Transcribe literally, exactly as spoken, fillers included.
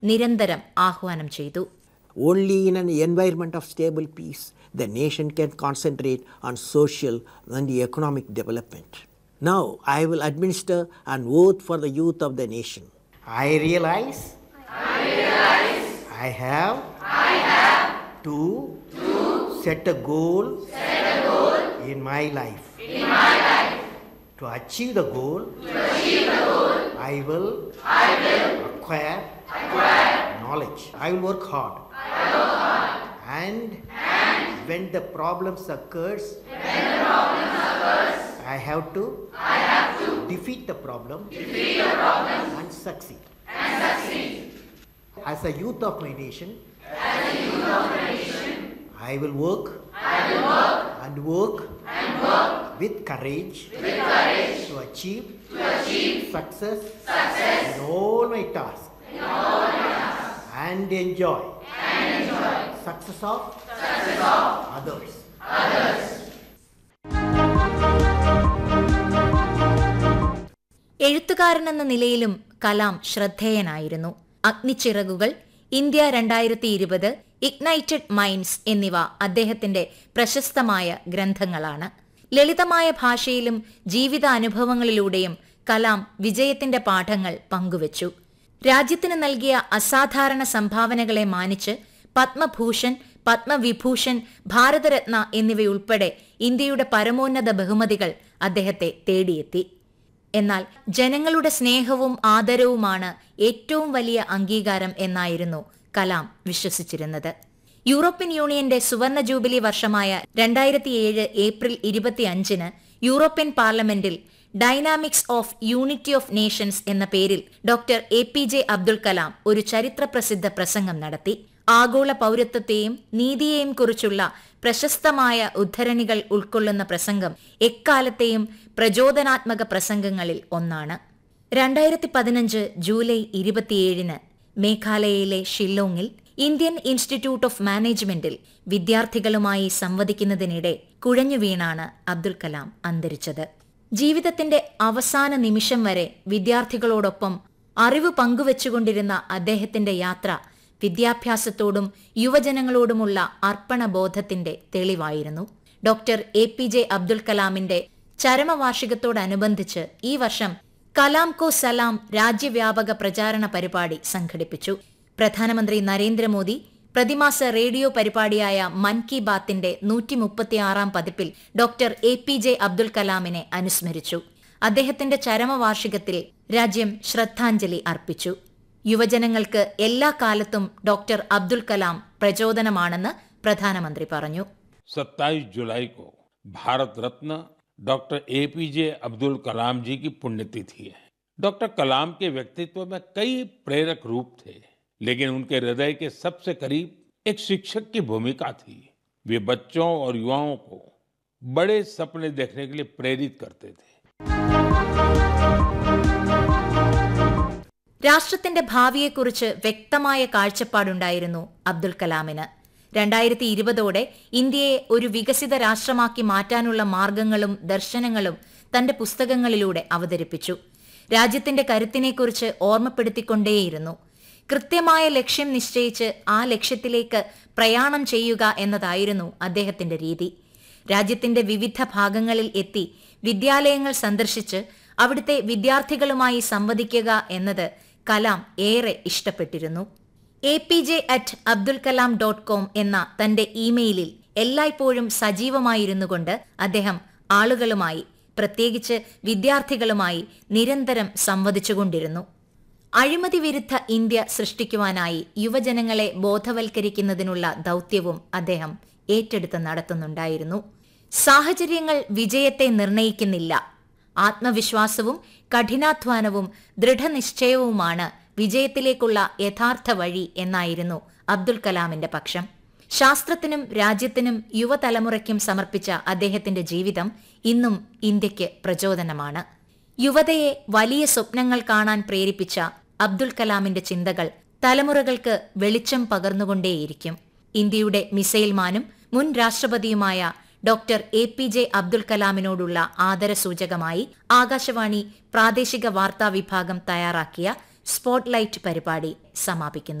നിരന്തരം ആഹ്വാനം ചെയ്തു. Only in an environment of stable peace, the nation can concentrate on social and economic development. Now, I will administer an oath for the youth of the nation. I realize, I realize, I have, I have to, to set a goal, set a goal in my life. In my life. To achieve the goal, to achieve the goal, I will, I will acquire, acquire knowledge. I will work hard. I will work hard. And, and when the problems occurs, when the problems occurs, I have to, I have to defeat the problem, defeat the problem, and succeed. And succeed. As a youth of my nation, as a youth of my nation, I will work, I will work, and work, and work with courage, with courage to achieve, to achieve success, success in all my tasks, in all my tasks, and enjoy, and enjoy success of, success of others, others. എഴുത്തുകാരനെന്ന നിലയിലും Kalam ശ്രദ്ധേയനായിരുന്നു. അഗ്നിച്ചിറകുകൾ, India രണ്ടായിരത്തി ഇരുപത്, Ignited minds എന്നിവ അദ്ദേഹത്തിന്റെ പ്രശസ്തമായ ഗ്രന്ഥങ്ങളാണ്. ലളിതമായ ഭാഷയിലും ജീവിതാനുഭവങ്ങളിലൂടെയും കലാം വിജയത്തിന്റെ പാഠങ്ങൾ പങ്കുവച്ചു. രാജ്യത്തിന് നൽകിയ അസാധാരണ സംഭാവനകളെ മാനിച്ച് പത്മഭൂഷൺ, പത്മവിഭൂഷൺ, ഭാരതരത്ന എന്നിവയുൾപ്പെടെ ഇന്ത്യയുടെ പരമോന്നത ബഹുമതികൾ അദ്ദേഹത്തെ തേടിയെത്തി. എന്നാൽ ജനങ്ങളുടെ സ്നേഹവും ആദരവുമാണ് ഏറ്റവും വലിയ അംഗീകാരം എന്നായിരുന്നു കലാം വിശ്വസിച്ചിരുന്നത്. യൂറോപ്യൻ യൂണിയന്റെ സുവർണ ജൂബിലി വർഷമായ രണ്ടായിരത്തിയേഴ് ഏപ്രിൽ ഇരുപത്തിയഞ്ചിന് യൂറോപ്യൻ പാർലമെന്റിൽ dynamics of unity of Nations എന്ന പേരിൽ doctor A P J Abdul Kalam ഒരു ചരിത്രപ്രസിദ്ധ പ്രസംഗം നടത്തി. ആഗോള പൌരത്വത്തെയും നീതിയെയും കുറിച്ചുള്ള പ്രശസ്തമായ ഉദ്ധരണികൾ ഉൾക്കൊള്ളുന്ന പ്രസംഗം എക്കാലത്തെയും പ്രചോദനാത്മക പ്രസംഗങ്ങളിൽ ഒന്നാണ്. രണ്ടായിരത്തി പതിനഞ്ച് ജൂലൈ ഇരുപത്തിയേഴിന് മേഘാലയയിലെ ഷില്ലോങ്ങിൽ ഇന്ത്യൻ ഇൻസ്റ്റിറ്റ്യൂട്ട് ഓഫ് മാനേജ്മെന്റിൽ വിദ്യാർത്ഥികളുമായി സംവദിക്കുന്നതിനിടെ കുഴഞ്ഞു വീണാണ് അബ്ദുൽ കലാം അന്തരിച്ചത്. ജീവിതത്തിന്റെ അവസാന നിമിഷം വരെ വിദ്യാർത്ഥികളോടൊപ്പം അറിവ് പങ്കുവച്ചുകൊണ്ടിരുന്ന അദ്ദേഹത്തിന്റെ യാത്ര വിദ്യാഭ്യാസത്തോടും യുവജനങ്ങളോടുമുള്ള അർപ്പണബോധത്തിന്റെ തെളിവായിരുന്നു. Doctor A P J Abdul കലാമിന്റെ ചരമവാർഷികത്തോടനുബന്ധിച്ച് ഈ വർഷം കലാം കോ സലാം രാജ്യവ്യാപക പ്രചാരണ പരിപാടി സംഘടിപ്പിച്ചു. പ്രധാനമന്ത്രി നരേന്ദ്രമോദി പ്രതിമാസ റേഡിയോ പരിപാടിയായ മൻ കി ബാത്തിന്റെ നൂറ്റി മുപ്പത്തിയാറാം പതിപ്പിൽ doctor A P J Abdul കലാമിനെ അനുസ്മരിച്ചു. അദ്ദേഹത്തിന്റെ ചരമവാർഷികത്തിൽ രാജ്യം ശ്രദ്ധാഞ്ജലി അർപ്പിച്ചു. യുവജനങ്ങൾക്ക് എല്ലാ കാലത്തും ഡോക്ടർ അബ്ദുൽ കലാം പ്രചോദനമാണെന്ന് പ്രധാനമന്ത്രി പറഞ്ഞു. सत्ताईस जुलाई को Bharat Ratna doctor A P जे अब्दुल कलाम जी की पुण्यतिथि है. डॉक्टर कलाम के व्यक्तित्व में कई प्रेरक रूप थे, लेकिन उनके हृदय के सबसे करीब एक शिक्षक की भूमिका थी. वे बच्चों और युवाओं को बड़े सपने देखने के लिए प्रेरित करते थे. രാഷ്ട്രത്തിന്റെ ഭാവിയെക്കുറിച്ച് വ്യക്തമായ കാഴ്ചപ്പാടുണ്ടായിരുന്നു അബ്ദുൽ കലാമിന്. രണ്ടായിരത്തി ഇരുപതോടെ ഇന്ത്യയെ ഒരു വികസിത രാഷ്ട്രമാക്കി മാറ്റാനുള്ള മാർഗങ്ങളും ദർശനങ്ങളും തന്റെ പുസ്തകങ്ങളിലൂടെ അവതരിപ്പിച്ചു. രാജ്യത്തിന്റെ കരുത്തിനെക്കുറിച്ച് ഓർമ്മപ്പെടുത്തിക്കൊണ്ടേയിരുന്നു. കൃത്യമായ ലക്ഷ്യം നിശ്ചയിച്ച് ആ ലക്ഷ്യത്തിലേക്ക് പ്രയാണം ചെയ്യുക എന്നതായിരുന്നു അദ്ദേഹത്തിന്റെ രീതി. രാജ്യത്തിന്റെ വിവിധ ഭാഗങ്ങളിൽ എത്തി വിദ്യാലയങ്ങൾ സന്ദർശിച്ച് അവിടുത്തെ വിദ്യാർത്ഥികളുമായി സംവദിക്കുക എന്നത് കലാം ഏറെ ഇഷ്ടപ്പെട്ടിരുന്നു. A P J at Abdul Kalam dot com എന്ന തന്റെ ഇമെയിലിൽ എല്ലായ്പ്പോഴും സജീവമായിരുന്നുകൊണ്ട് അദ്ദേഹം ആളുകളുമായി, പ്രത്യേകിച്ച് വിദ്യാർത്ഥികളുമായി നിരന്തരം സംവദിച്ചുകൊണ്ടിരുന്നു. അഴിമതി വിരുദ്ധ ഇന്ത്യ സൃഷ്ടിക്കുവാനായി യുവജനങ്ങളെ ബോധവൽക്കരിക്കുന്നതിനുള്ള ദൗത്യവും അദ്ദേഹം ഏറ്റെടുത്ത് നടത്തുന്നുണ്ടായിരുന്നു. സാഹചര്യങ്ങൾ വിജയത്തെ നിർണയിക്കുന്നില്ല. ആത്മവിശ്വാസവും കഠിനാധ്വാനവും ദൃഢനിശ്ചയവുമാണ് വിജയത്തിലേക്കുള്ള യഥാർത്ഥ വഴി എന്നായിരുന്നു അബ്ദുൽ കലാമിന്റെ പക്ഷം. ശാസ്ത്രത്തിനും രാജ്യത്തിനും യുവതലമുറയ്ക്കും സമർപ്പിച്ച അദ്ദേഹത്തിന്റെ ജീവിതം ഇന്നും ഇന്ത്യയ്ക്ക് പ്രചോദനമാണ്. യുവതയെ വലിയ സ്വപ്നങ്ങൾ കാണാൻ പ്രേരിപ്പിച്ച അബ്ദുൽ കലാമിന്റെ ചിന്തകൾ തലമുറകൾക്ക് വെളിച്ചം പകർന്നുകൊണ്ടേയിരിക്കും. ഇന്ത്യയുടെ മിസൈൽ മാനും മുൻ രാഷ്ട്രപതിയുമായ doctor A P J Abdul കലാമിനോടുള്ള ആദരസൂചകമായി ആകാശവാണി പ്രാദേശിക വാർത്താ വിഭാഗം തയ്യാറാക്കിയ സ്പോട്ട്ലൈറ്റ് പരിപാടി സമാപിക്കുന്നു.